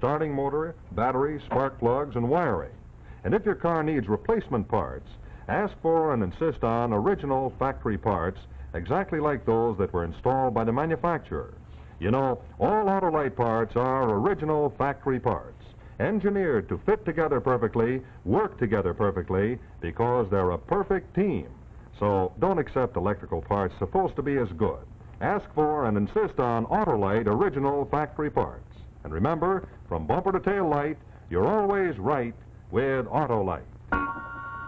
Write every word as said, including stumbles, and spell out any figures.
starting motor, battery, spark plugs, and wiring. And if your car needs replacement parts, ask for and insist on original factory parts exactly like those that were installed by the manufacturer. You know, all Autolite parts are original factory parts, engineered to fit together perfectly, work together perfectly, because they're a perfect team. So don't accept electrical parts supposed to be as good. Ask for and insist on Autolite original factory parts. And remember, from bumper to tail light, you're always right with Autolite.